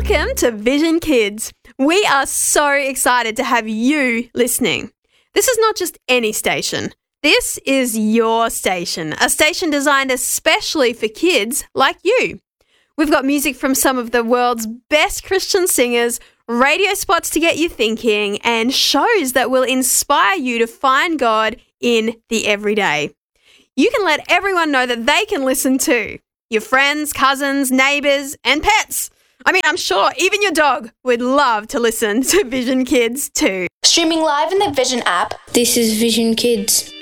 Welcome to Vision Kids. We are so excited to have you listening. This is not just any station. This is your station, a station designed especially for kids like you. We've got music from some of the world's best Christian singers, radio spots to get you thinking, and shows that will inspire you to find God in the everyday. You can let everyone know that they can listen too. Your friends, cousins, neighbours, and pets. I'm sure even your dog would love to listen to Vision Kids too. Streaming live in the Vision app, This is Vision Kids.